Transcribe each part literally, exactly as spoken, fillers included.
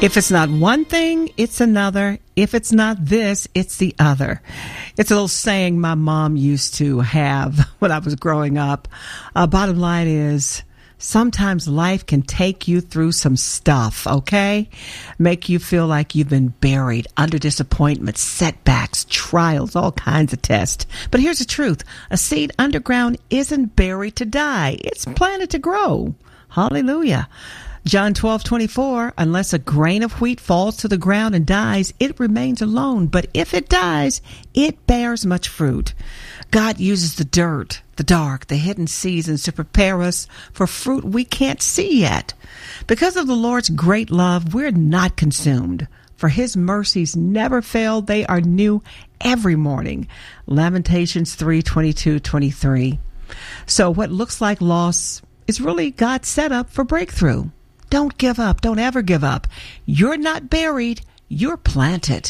If it's not one thing, it's another. If it's not this, it's the other. It's a little saying my mom used to have when I was growing up. Uh, bottom line is, sometimes life can take you through some stuff, okay? Make you feel like you've been buried under disappointments, setbacks, trials, all kinds of tests. But here's the truth. A seed underground isn't buried to die. It's planted to grow. Hallelujah. John twelve twenty-four, unless a grain of wheat falls to the ground and dies, it remains alone. But if it dies, it bears much fruit. God uses the dirt, the dark, the hidden seasons to prepare us for fruit we can't see yet. Because of the Lord's great love, we're not consumed. For his mercies never fail. They are new every morning. Lamentations three twenty-two twenty-three. So what looks like loss is really God's setup for breakthrough. Don't give up. Don't ever give up. You're not buried. You're planted.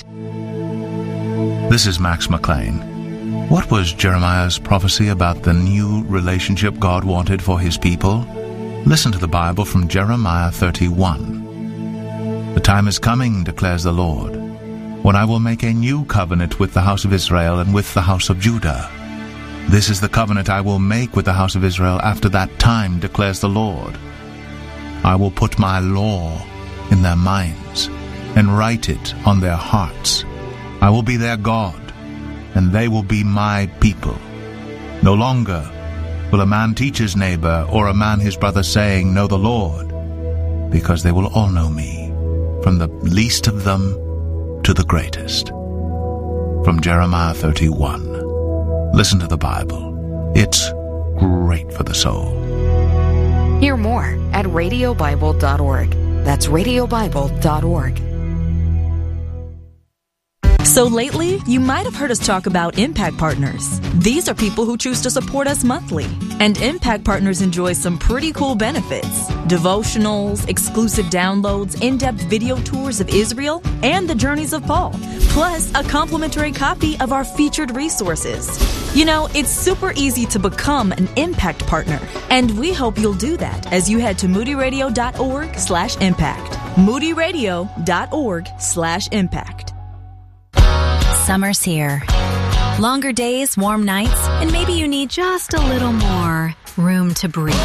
This is Max McLean. What was Jeremiah's prophecy about the new relationship God wanted for his people? Listen to the Bible from Jeremiah thirty-one. The time is coming, declares the Lord, when I will make a new covenant with the house of Israel and with the house of Judah. This is the covenant I will make with the house of Israel after that time, declares the Lord. I will put my law in their minds and write it on their hearts. I will be their God, and they will be my people. No longer will a man teach his neighbor or a man his brother, saying, Know the Lord, because they will all know me, from the least of them to the greatest. From Jeremiah thirty-one. Listen to the Bible. It's great for the soul. Hear more at radio bible dot org. That's radio bible dot org. So lately, you might have heard us talk about Impact Partners. These are people who choose to support us monthly. And Impact Partners enjoy some pretty cool benefits. Devotionals, exclusive downloads, in-depth video tours of Israel, and the journeys of Paul. Plus, a complimentary copy of our featured resources. You know, it's super easy to become an Impact Partner. And we hope you'll do that as you head to moody radio dot org slash impact. moody radio dot org slash impact. Summer's here. Longer days, warm nights, and maybe you need just a little more room to breathe.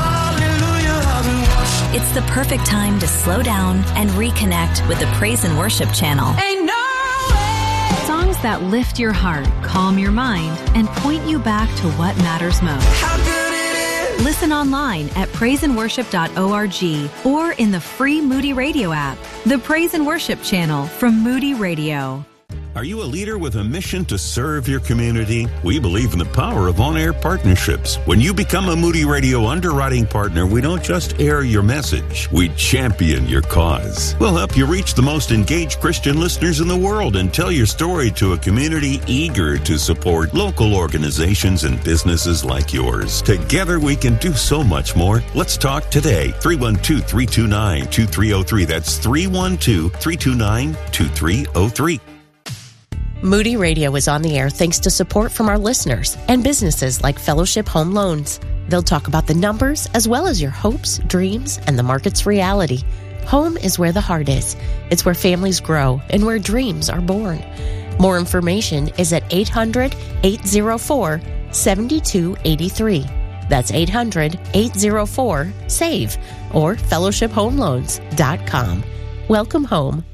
It's the perfect time to slow down and reconnect with the Praise and Worship channel. Ain't no way. Songs that lift your heart, calm your mind, and point you back to what matters most. How good it is. Listen online at praise and worship dot org or in the free Moody Radio app. The Praise and Worship channel from Moody Radio. Are you a leader with a mission to serve your community? We believe in the power of on-air partnerships. When you become a Moody Radio underwriting partner, we don't just air your message, we champion your cause. We'll help you reach the most engaged Christian listeners in the world and tell your story to a community eager to support local organizations and businesses like yours. Together we can do so much more. Let's talk today. three one two, three two nine, two three zero three. That's three one two, three two nine, two three zero three. Moody Radio is on the air thanks to support from our listeners and businesses like Fellowship Home Loans. They'll talk about the numbers as well as your hopes, dreams, and the market's reality. Home is where the heart is. It's where families grow and where dreams are born. More information is at eight hundred, eight oh four, seven two eight three. That's eight hundred, eight oh four, S A V E or fellowship home loans dot com. Welcome home.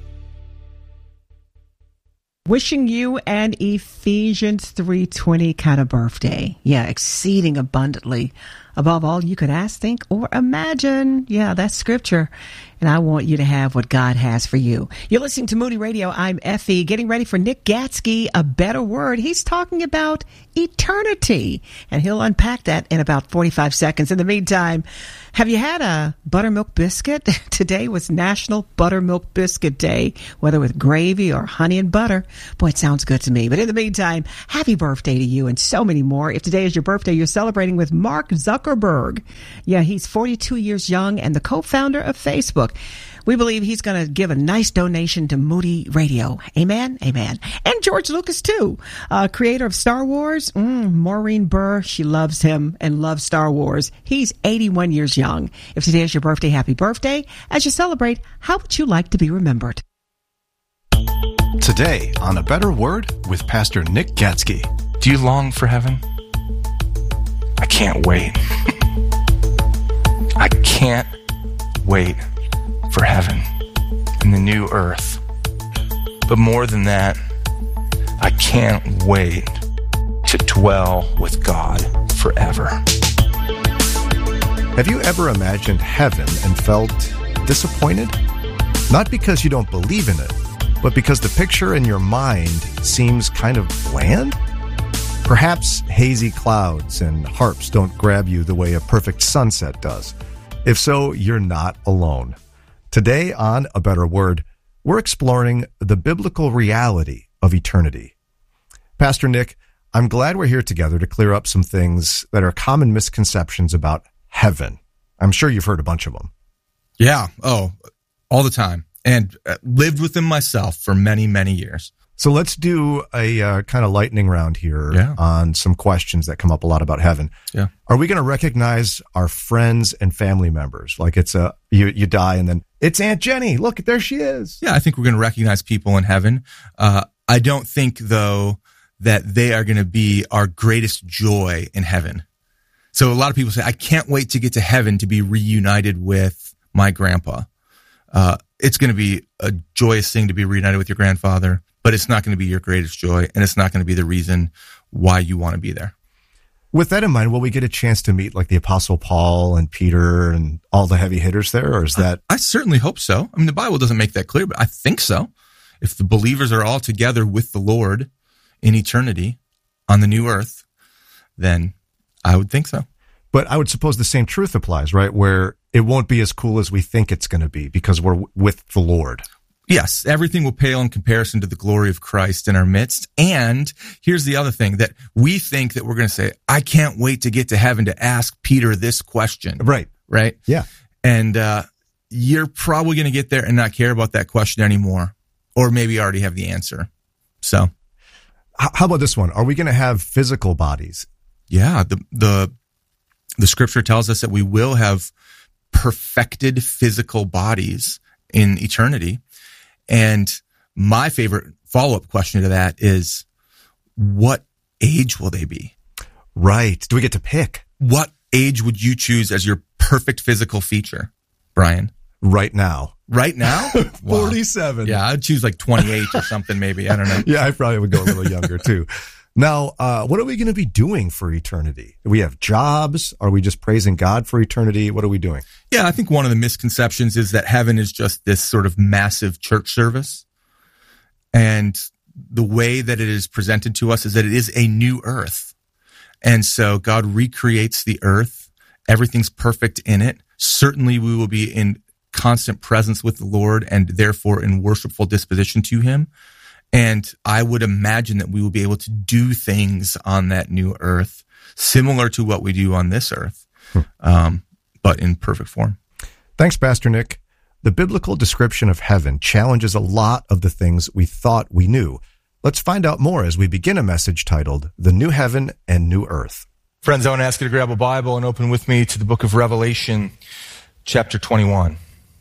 Wishing you an Ephesians three twenty kind of birthday. Yeah, exceeding abundantly above all you could ask, think, or imagine. Yeah, that's scripture. And I want you to have what God has for you. You're listening to Moody Radio. I'm Effie, getting ready for Nick Gatsky, A Better Word. He's talking about eternity, and he'll unpack that in about forty-five seconds. In the meantime, have you had a buttermilk biscuit? Today was National Buttermilk Biscuit Day, whether with gravy or honey and butter. Boy, it sounds good to me. But in the meantime, happy birthday to you and so many more. If today is your birthday, you're celebrating with Mark Zuckerberg. Zuckerberg. Yeah, he's forty-two years young and the co-founder of Facebook. We believe he's going to give a nice donation to Moody Radio. Amen? Amen. And George Lucas, too, uh, creator of Star Wars. Mm, Maureen Burr, she loves him and loves Star Wars. He's eighty-one years young. If today is your birthday, happy birthday. As you celebrate, how would you like to be remembered? Today on A Better Word with Pastor Nick Gatsky. Do you long for heaven? I can't wait. I can't wait for heaven and the new earth. But more than that, I can't wait to dwell with God forever. Have you ever imagined heaven and felt disappointed? Not because you don't believe in it, but because the picture in your mind seems kind of bland? Perhaps hazy clouds and harps don't grab you the way a perfect sunset does. If so, you're not alone. Today on A Better Word, we're exploring the biblical reality of eternity. Pastor Nick, I'm glad we're here together to clear up some things that are common misconceptions about heaven. I'm sure you've heard a bunch of them. Yeah. Oh, all the time. And lived with them myself for many, many years. So let's do a uh, kind of lightning round here yeah. on some questions that come up a lot about heaven. Yeah. Are we going to recognize our friends and family members? Like it's a, you, you die and then it's Aunt Jenny. Look, there she is. Yeah, I think we're going to recognize people in heaven. Uh, I don't think, though, that they are going to be our greatest joy in heaven. So a lot of people say, I can't wait to get to heaven to be reunited with my grandpa. Uh, it's going to be a joyous thing to be reunited with your grandfather, but it's not going to be your greatest joy, and it's not going to be the reason why you want to be there. With that in mind, will we get a chance to meet like the Apostle Paul and Peter and all the heavy hitters there, or is that... I, I certainly hope so. I mean, the Bible doesn't make that clear, but I think so. If the believers are all together with the Lord in eternity on the new earth, then I would think so. But I would suppose the same truth applies, right? Where it won't be as cool as we think it's going to be because we're with the Lord. Yes, everything will pale in comparison to the glory of Christ in our midst. And here's the other thing, that we think that we're going to say, I can't wait to get to heaven to ask Peter this question. Right. Right? Yeah. And uh, you're probably going to get there and not care about that question anymore, or maybe already have the answer. So, how about this one? Are we going to have physical bodies? Yeah, the the the scripture tells us that we will have perfected physical bodies in eternity. And my favorite follow-up question to that is, what age will they be? Right. Do we get to pick? What age would you choose as your perfect physical feature, Brian? Right now. Right now? Wow. forty-seven. Yeah, I'd choose like twenty-eight or something maybe. I don't know. Yeah, I probably would go a little younger too. Now, uh, what are we going to be doing for eternity? Do we have jobs? Are we just praising God for eternity? What are we doing? Yeah, I think one of the misconceptions is that heaven is just this sort of massive church service. And the way that it is presented to us is that it is a new earth. And so God recreates the earth. Everything's perfect in it. Certainly we will be in constant presence with the Lord and therefore in worshipful disposition to him. And I would imagine that we will be able to do things on that new earth similar to what we do on this earth, hmm. um, but in perfect form. Thanks, Pastor Nick. The biblical description of heaven challenges a lot of the things we thought we knew. Let's find out more as we begin a message titled, The New Heaven and New Earth. Friends, I want to ask you to grab a Bible and open with me to the book of Revelation, chapter twenty-one.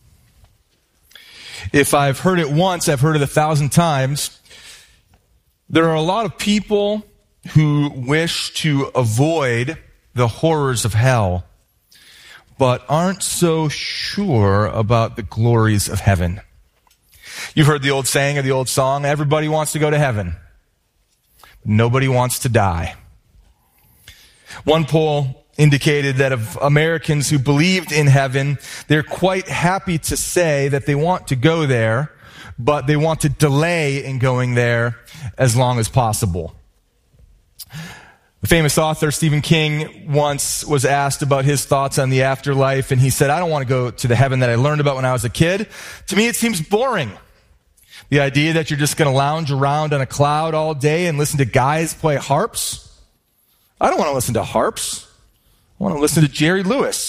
If I've heard it once, I've heard it a thousand times. There are a lot of people who wish to avoid the horrors of hell, but aren't so sure about the glories of heaven. You've heard the old saying or the old song, everybody wants to go to heaven, but nobody wants to die. One poll indicated that of Americans who believed in heaven, they're quite happy to say that they want to go there, but they want to delay in going there as long as possible. The famous author Stephen King once was asked about his thoughts on the afterlife, and he said, I don't want to go to the heaven that I learned about when I was a kid. To me, it seems boring. The idea that you're just going to lounge around on a cloud all day and listen to guys play harps. I don't want to listen to harps. I want to listen to Jerry Lewis.